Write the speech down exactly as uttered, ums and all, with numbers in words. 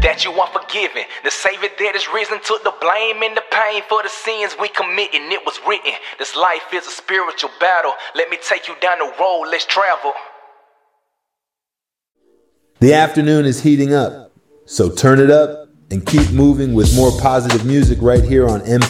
that you are forgiven. The Savior that is risen took the blame and the pain for the sins we commit, and it was written. This life is a spiritual battle. Let me take you down the road, let's travel. The afternoon is heating up, so turn it up and keep moving with more positive music right here on M